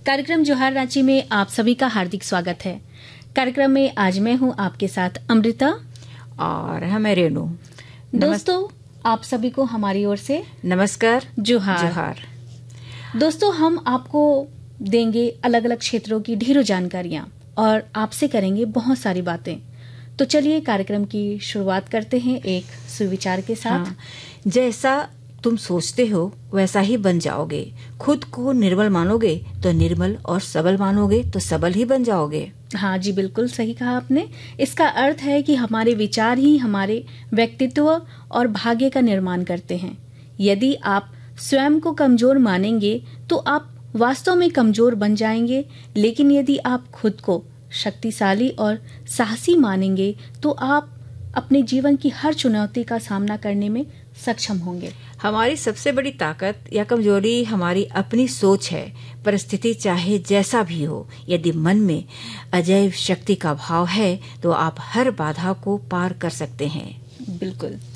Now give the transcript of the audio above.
कार्यक्रम जोहार रांची में आप सभी का हार्दिक स्वागत है। कार्यक्रम में आज मैं हूं आपके साथ अमृता और हमें रेणु। दोस्तों, आप सभी को हमारी ओर से नमस्कार, जोहार। जोहार। दोस्तों, हम आपको देंगे अलग अलग क्षेत्रों की ढेरों जानकारियां और आपसे करेंगे बहुत सारी बातें। तो चलिए कार्यक्रम की शुरुआत करते हैं एक सुविचार के साथ। हाँ, जैसा तुम सोचते हो वैसा ही बन जाओगे। खुद को निर्मल मानोगे तो निर्मल, और सबल मानोगे तो सबल ही बन जाओगे। हाँ जी, बिल्कुल सही कहा आपने। इसका अर्थ है कि हमारे विचार ही हमारे व्यक्तित्व और भाग्य का निर्माण करते हैं। यदि आप स्वयं को कमजोर मानेंगे तो आप वास्तव में कमजोर बन जाएंगे, लेकिन यदि आप खुद को शक्तिशाली और साहसी मानेंगे तो आप अपने जीवन की हर चुनौती का सामना करने में सक्षम होंगे। हमारी सबसे बड़ी ताकत या कमजोरी हमारी अपनी सोच है। परिस्थिति चाहे जैसा भी हो, यदि मन में अजैव शक्ति का भाव है तो आप हर बाधा को पार कर सकते हैं। बिल्कुल।